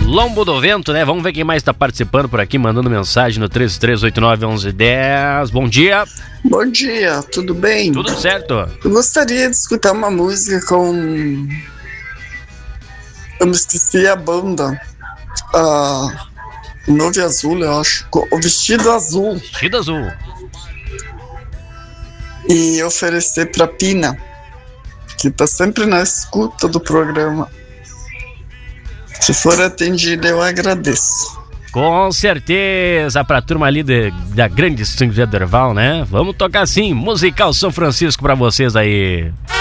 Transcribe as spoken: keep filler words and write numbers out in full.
Lombo do Vento, né? Vamos ver quem mais tá participando por aqui, mandando mensagem no três três oito nove, onze dez. Bom dia. Bom dia, tudo bem? Tudo certo. Eu gostaria de escutar uma música com... Eu me esqueci a banda. Ah, o Novo Azul, eu acho. O Vestido Azul. Vestido Azul. E oferecer pra Pina, que tá sempre na escuta do programa. Se for atendida, eu agradeço. Com certeza, pra turma ali de, da grande São José do Herval, né? Vamos tocar sim, Musical São Francisco pra vocês aí.